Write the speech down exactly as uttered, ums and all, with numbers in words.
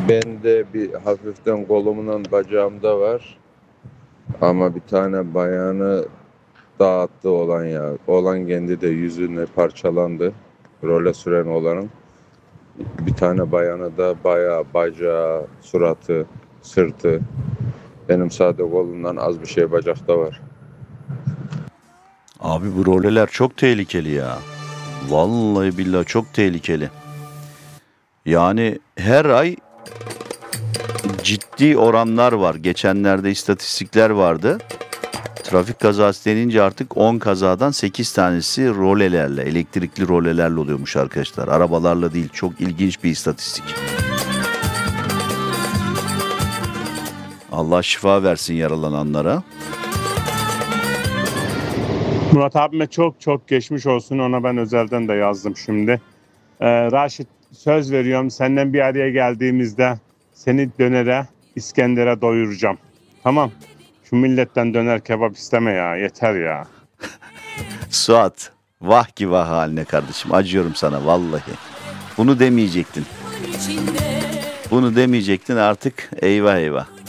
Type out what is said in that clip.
Ben de bir hafiften kolumun bacağımda var. Ama bir tane bayanı dağıttı olan ya. Olan kendi de yüzüne parçalandı. Role süren olanın. Bir tane bayanı da bayağı bacağı, suratı, sırtı. Benim sade kolumdan az bir şey bacakta var. Abi bu roleler çok tehlikeli ya. Vallahi billahi çok tehlikeli. Yani her ay ciddi oranlar var. Geçenlerde istatistikler vardı. Trafik kazası denince artık on kazadan sekiz tanesi rolelerle, elektrikli rolelerle oluyormuş arkadaşlar. Arabalarla değil. Çok ilginç bir istatistik. Allah şifa versin yaralananlara. Murat abime çok çok geçmiş olsun. Ona ben özelden de yazdım şimdi. Ee, Raşit, söz veriyorum, senden bir araya geldiğimizde seni dönere, İskender'e doyuracağım. Tamam. Şu milletten döner kebap isteme ya. Yeter ya. Suat, vah ki vah haline kardeşim. Acıyorum sana vallahi. Bunu demeyecektin. Bunu demeyecektin artık. Eyvah eyvah.